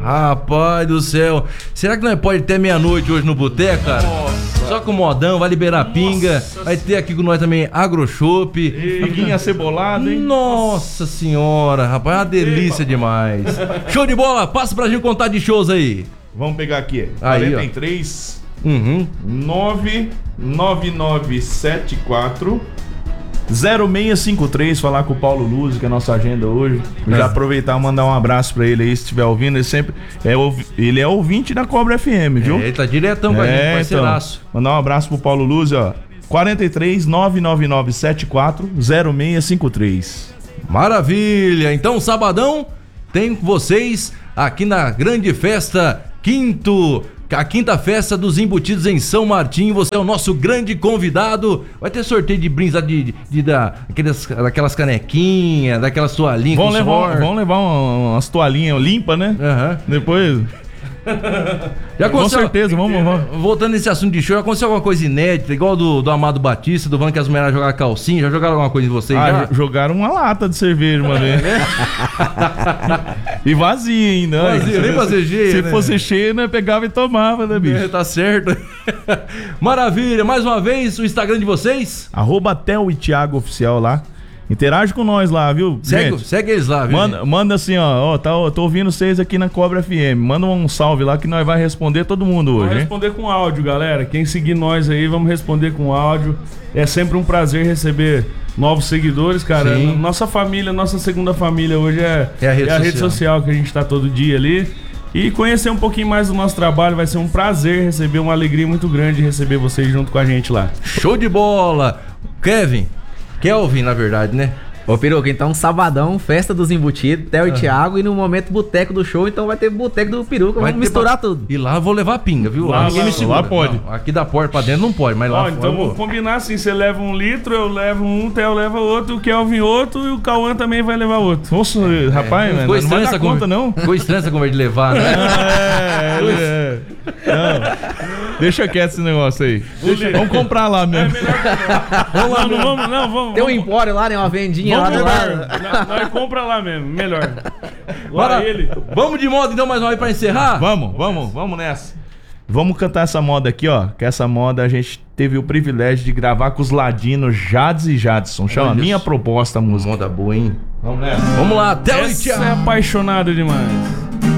Rapaz do céu. Será que nós pode ter meia-noite hoje no boteco, cara? Nossa. Só com modão, vai liberar pinga. Vai ter aqui com nós também AgroShop. Pinguinha cebolada, hein? Nossa senhora, rapaz, é uma delícia demais. Show de bola, passa pra gente contar de shows aí. Vamos pegar aqui. Aí, 43 99974 0653, falar com o Paulo Luz, que é a nossa agenda hoje. Já aproveitar e mandar um abraço pra ele aí, se estiver ouvindo. Ele é ouvinte da Cobra FM, viu? Ele tá diretão com a gente, parceiraço. Então, mandar um abraço pro Paulo Luz, ó. 43 99974 0653. Maravilha! Então, sabadão, tem com vocês aqui na grande festa a quinta festa dos embutidos em São Martinho. Você é o nosso grande convidado. Vai ter sorteio de brindes daquelas canequinhas, daquelas toalhinhas. Vamos levar umas toalhinhas limpas, né? Depois... Com certeza, vamos. Voltando nesse assunto de show, aconteceu alguma coisa inédita, igual do Amado Batista, do Van que as mulheres jogaram calcinha? Já jogaram alguma coisa em vocês? Jogaram uma lata de cerveja uma vez. E vazia ainda. Vazia, nem fazer cheia. Se fosse cheia, né, pegava e tomava, né, bicho? Tá certo. Maravilha, mais uma vez, o Instagram de vocês? @Theo e Thiago Oficial lá. Interage com nós lá, viu? Segue eles lá, viu? Manda assim, ó, tô ouvindo vocês aqui na Cobra FM. Manda um salve lá que nós vai responder todo mundo hoje. Vamos responder com áudio, galera. Quem seguir nós aí, vamos responder com áudio. É sempre um prazer receber novos seguidores, cara. Sim. Nossa família, nossa segunda família hoje é a rede social que a gente tá todo dia ali. E conhecer um pouquinho mais do nosso trabalho, vai ser um prazer receber, uma alegria muito grande receber vocês junto com a gente lá. Show de bola! Kelvin, na verdade, né? Ô, Peruca, então sabadão, festa dos embutidos, Theo e Thiago, e no momento boteco do show, então vai ter boteco do Peruca, vamos misturar tudo. E lá eu vou levar pinga, viu? Lá ninguém me segura. Lá pode. Não, aqui da porta pra dentro não pode, mas lá então vamos combinar assim, você leva 1 litro, eu levo o Theo leva outro, o Kelvin outro e o Cauã também vai levar outro. Nossa, rapaz, não vai dar conta, não. Ficou estranha essa conversa de levar, né? Não. Deixa quieto esse negócio aí. Vamos comprar lá mesmo. Vamos. Tem um empório lá, né? Uma vendinha lá do lado. Nós compra lá mesmo, melhor. Vamos de moda então mais uma vez pra encerrar? Vamos nessa. Vamos cantar essa moda aqui, ó. Que essa moda a gente teve o privilégio de gravar com os ladinos Jades e Jadson. Chama Minha Proposta a música. Moda boa, hein? Vamos nessa. Vamos lá, Theo e Essa Thiago. é apaixonado demais.